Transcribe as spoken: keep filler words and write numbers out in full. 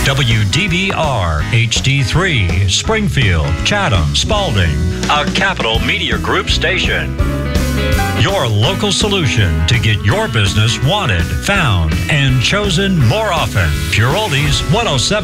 W D B R H D three, Springfield, Chatham, Spalding, a Capital Media Group station. Your local solution to get your business wanted, found, and chosen more often. Pure Oldies one oh seven.